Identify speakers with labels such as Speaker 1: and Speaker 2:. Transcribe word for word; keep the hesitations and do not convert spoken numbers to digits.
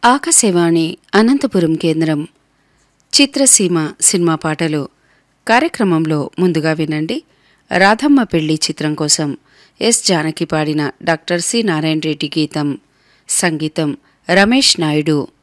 Speaker 1: ఆకాశవాణి అనంతపురం కేంద్రం చిత్రసీమ సినిమా పాటలు కార్యక్రమంలో ముందుగా వినండి. రాధమ్మ పెళ్లి చిత్రం కోసం ఎస్ జానకి పాడిన డాక్టర్ సి నారాయణ రెడ్డి గీతం, సంగీతం రమేష్ నాయుడు.